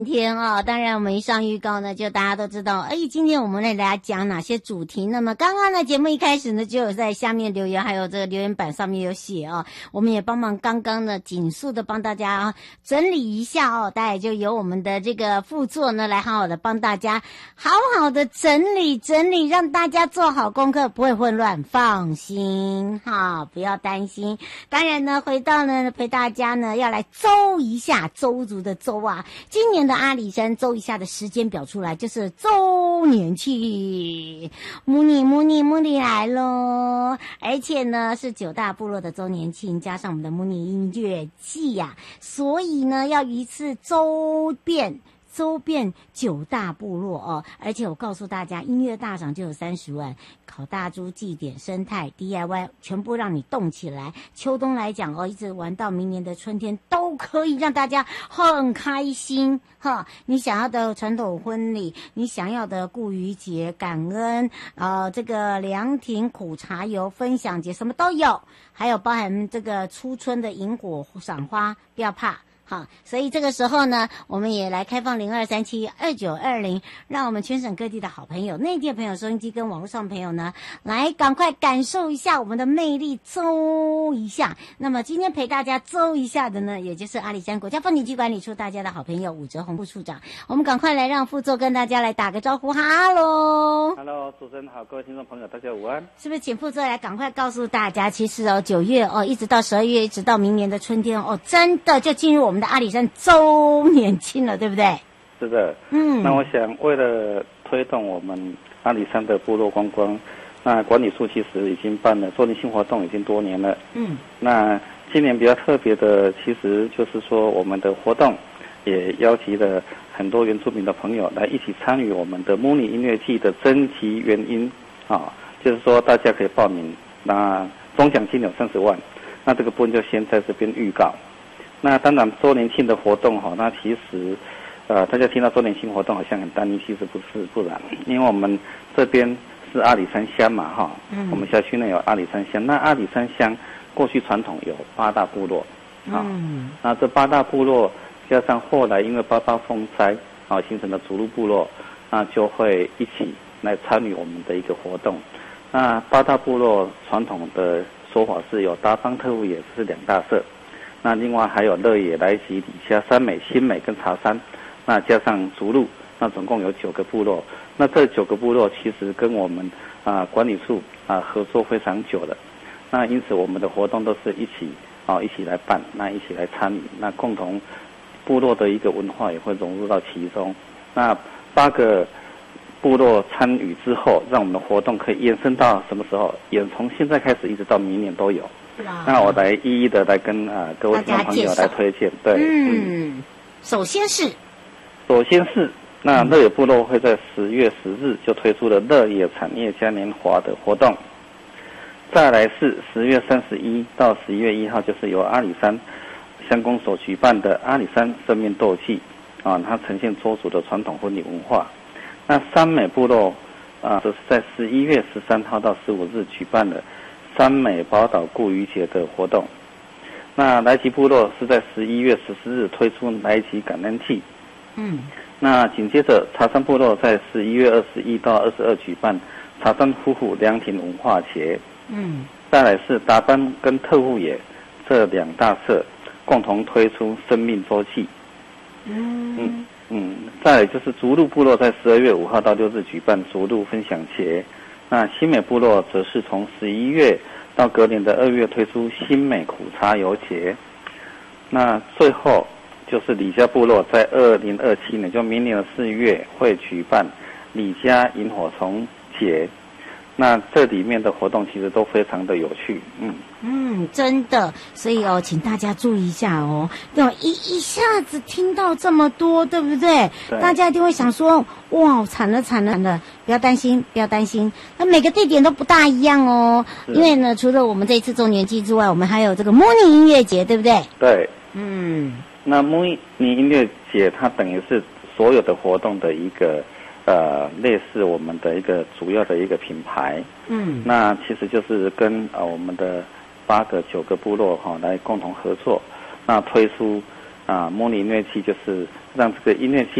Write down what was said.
今天当然我们一上预告呢，就大家都知道，今天我们来大家讲哪些主题。那么刚刚呢，节目一开始呢，就有在下面留言，还有这个留言板上面有写我们也帮忙刚刚呢紧速的帮大家整理一下大概就由我们的这个副座呢来好好的帮大家好好的整理，让大家做好功课，不会混乱，放心不要担心。当然呢，回到呢陪大家呢要来周一下，周族的周今年的阿里山周一下的时间表出来，就是周年庆，母女来咯，而且呢是9大部落的周年庆，加上我们的母女音乐季所以呢要一次周遍9大部落而且我告诉大家，音乐大赏就有30万，烤大猪、祭典、生态、DIY 全部让你动起来。秋冬来讲一直玩到明年的春天都可以让大家很开心你想要的传统婚礼，你想要的顾渔节、感恩这个凉亭苦茶油分享节，什么都有，还有包含这个初春的萤火赏花，不要怕所以这个时候呢，我们也来开放02372920，让我们全省各地的好朋友、内地的朋友、收音机跟网络上的朋友呢，来赶快感受一下我们的魅力，周一下。那么今天陪大家周一下的呢，也就是阿里山国家风景区管理处大家的好朋友武哲宏副处长。我们赶快来让副座跟大家来打个招呼，哈喽， 主持人好，各位听众朋友，大家午安。 是不是请副座来赶快告诉大家，其实9月一直到12月，一直到明年的春天真的就进入我们的阿里山周年庆了，对不对？ 是的，那我想为了推动我们阿里山的部落观光，那管理处其实已经办了周年庆活动已经多年了。那今年比较特别的，其实就是说我们的活动也邀集了很多原住民的朋友来一起参与我们的母女音乐季的征集原因就是说大家可以报名，那总奖金有30万，那这个部分就先在这边预告。那当然周年庆的活动那其实大家听到周年庆活动好像很单一，其实不然，因为我们这边是阿里山乡嘛我们辖区内有阿里山乡，那阿里山乡过去传统有8大部落那这8大部落加上后来因为88风灾形成的族鹿部落，那就会一起来参与我们的一个活动。那8大部落传统的说法是有达邦特务野是2大社，那另外还有乐野、来吉、里虾、三美、新美跟茶山，那加上族鹿，那总共有9个部落。那这9个部落其实跟我们管理处合作非常久了，那因此我们的活动都是一起来办，那一起来参与，那共同部落的一个文化也会融入到其中。那8个部落参与之后，让我们的活动可以延伸到什么时候？也从现在开始一直到明年都有。那我来一一的来跟各位听众朋友来推荐。对， 首先是那乐野部落会在10月10日就推出了乐野产业嘉年华的活动。再来是10月31到11月1号，就是由阿里山乡公所举办的阿里山生命斗祭它呈现周族的传统婚礼文化。那三美部落则是在11月13号到15日举办了三美宝岛顾渔节的活动。那来吉部落是在11月14日推出来吉感恩祭。那紧接着茶山部落在11月21到22举办茶山夫妇凉亭文化节。再来是达班跟特务野这2大社共同推出生命周祭。再来就是族鹿部落在12月5号到6日举办族鹿分享节。那新美部落则是从11月到隔年的2月推出新美苦茶油节。那最后就是李家部落在2027年，就明年的4月会举办李家萤火虫节。那这里面的活动其实都非常的有趣。 真的，所以请大家注意一下一下子听到这么多，对不对？大家一定会想说，哇，惨了！不要担心。那每个地点都不大一样因为呢，除了我们这一次周年祭之外，我们还有这个母女音乐节，对不对？ 对。那母女音乐节它等于是所有的活动的一个类似我们的一个主要的一个品牌。那其实就是跟我们的9个部落来共同合作，那推出模拟音乐器，就是让这个音乐器